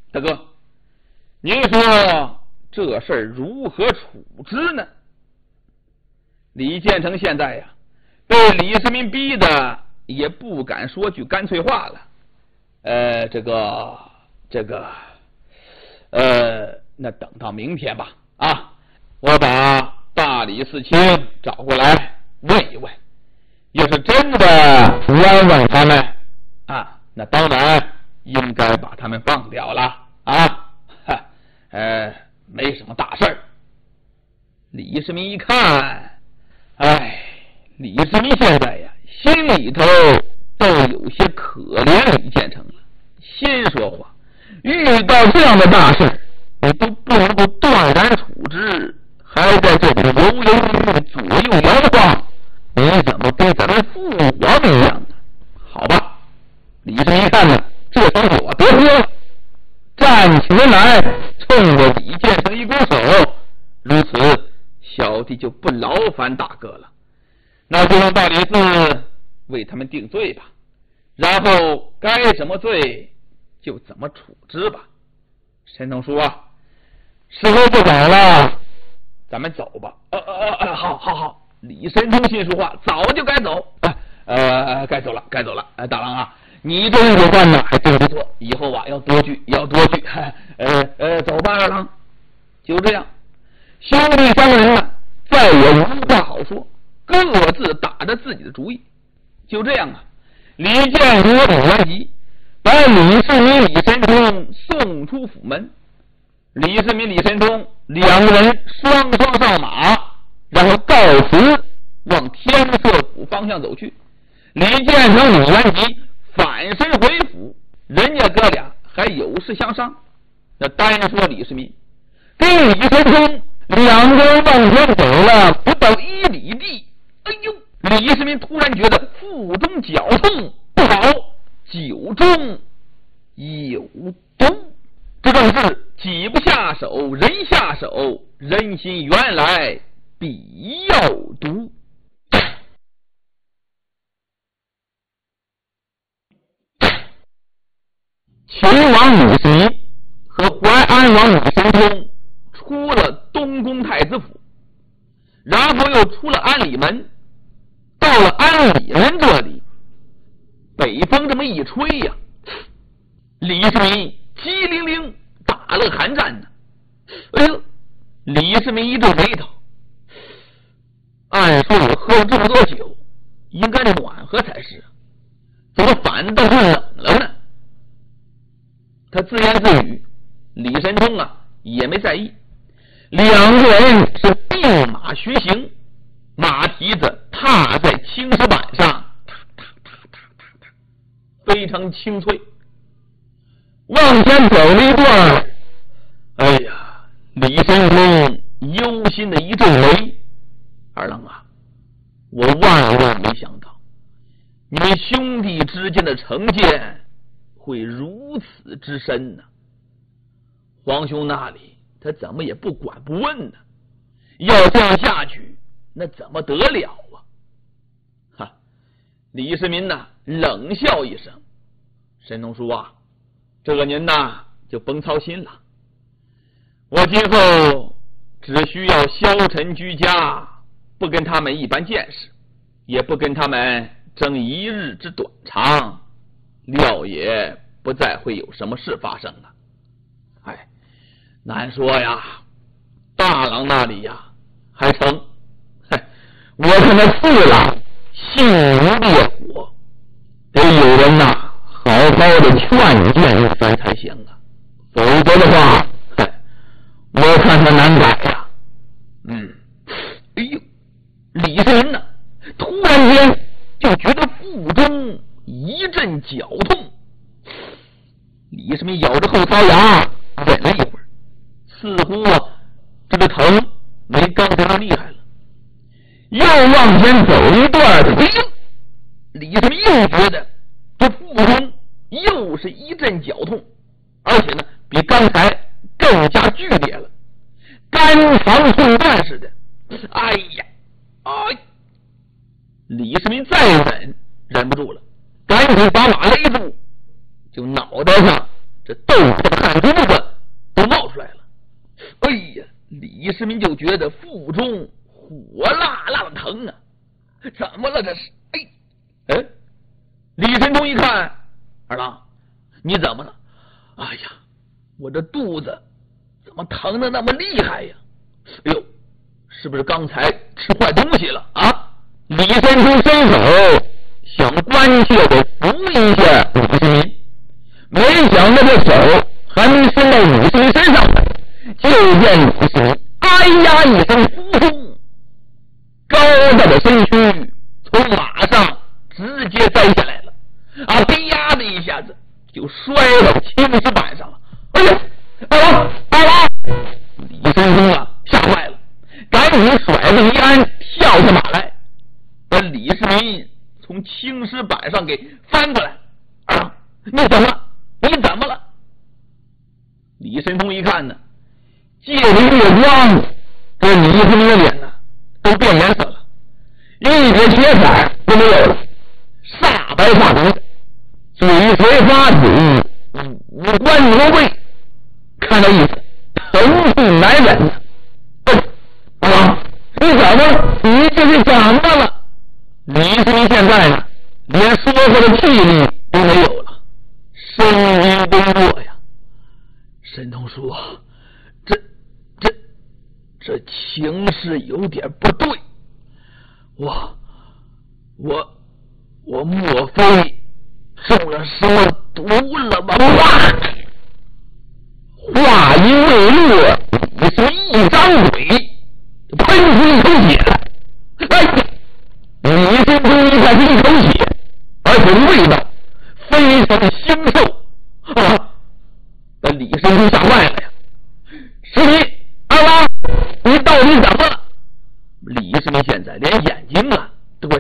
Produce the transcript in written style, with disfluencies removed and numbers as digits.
大哥，您说这事儿如何处置呢？李建成现在呀，被李世民逼的也不敢说句干脆话了。那等到明天吧。啊，我把大理寺卿找过来问一问，要是真的冤枉他们啊，那当然应该把他们放掉了啊。没什么大事儿。李世民一看，李世民现在呀，心里头都有些可怜李建成了，心说话，遇到这样的大事，你都不能够断然处置，还在这里犹犹豫豫左右摇晃，你怎么跟咱们父皇一样呢？好吧，李世民一看呢，这东西我得说了，站起来，冲着李建成一拱手，如此，小弟就不劳烦大哥了。那就让大理寺为他们定罪吧，然后该怎么罪就怎么处置吧。神农叔啊，时候不早了，咱们走吧。好。李神通心说话，早就该走。该走了。大郎啊，你这一手办呢还真不错，以后啊要多聚。走吧，二郎。就这样，兄弟三个人呢，再也无话好说，各自打着自己的主意。就这样啊，李建国、李元吉把李世民、李神通送出府门。李世民、李神通两个人双上马，然后告辞往天色府方向走去。李建成、李元吉反身回府，人家哥俩还有事相商。那单说李世民跟李神通两个人往前走了不到1里地，李世民突然觉得腹中绞痛，不好，酒中有毒。这正是己不下手，人下手，人心原来必要毒。秦王李世民和淮安王李神通出了东宫太子府，然后又出了安里门，到了安里门这里，北风这么一吹呀，李世民机灵灵打了个寒战呢。李世民一皱眉头，按说我喝了这么多酒，应该暖和才是，怎么反倒是冷了呢？他自言自语，李神通啊也没在意。两个人是并马徐行，马蹄子踏在青石板上，非常清脆。往前走了一段，李神通忧心的一皱眉，二郎啊，我万没想到你们兄弟之间的成见会如此之深呢。皇兄那里他怎么也不管不问呢？要这样下去，那怎么得了啊？李世民呢冷笑一声，神农叔啊，这个您呐就甭操心了，我今后只需要消沉居家，不跟他们一般见识，也不跟他们争一日之短长，料也不再会有什么事发生了。难说呀，大郎那里呀还成。我看那四郎性如烈火，得有人呐好好的劝一番才行啊，否则的话，我看他难改呀。李世民呢突然间就觉得腹中一阵绞痛。李世民咬着后槽牙忍了一会儿，似乎这个疼没刚才那厉害了，又往前走一段，李世民又觉得这腹中又是一阵绞痛，而且呢比刚才更加剧烈了，肝肠寸断似的。李世民再忍不住了，赶紧把马勒住，就脑袋上这斗这个汗珠子都冒出来了。哎呀，李世民就觉得腹中火辣辣的疼啊！怎么了这是？哎，李神通一看，二郎，你怎么了？哎呀，我这肚子怎么疼的那么厉害呀？哎呦，是不是刚才吃坏东西了啊？李神通伸手想关切的扶一下李世民，没想到这手还没伸到李世民身上，就见李世民哎呀一声扑通，高大的身躯从马上直接栽下来了，啊，嘿呀的一下子就摔到青石板上了。哎呀，二郎！李神通啊，吓坏了，赶紧甩着倪安跳下马来，把李世民从青石板上给翻过来。二郎，你怎么了？你怎么了？李神通一看呢，借着月光，这李世民的脸呢都变颜色了，一点血彩都没有了，煞白煞白的，嘴唇发紫，五官挪位，看这意思疼痛难忍呢。二郎，你怎么？你这是怎么了？李世民现在呢，连说话的气力都没有了，声音崩弱呀。神通说，这情势有点不对，我莫非中了什么毒了吗？话音未落，李世民一张嘴喷出一口血来。哎呀，李神通一看是一口血，而且味道非常的腥臭啊，把李神通吓坏了呀。世民，二郎，你到底怎么了？李世民现在连眼睛啊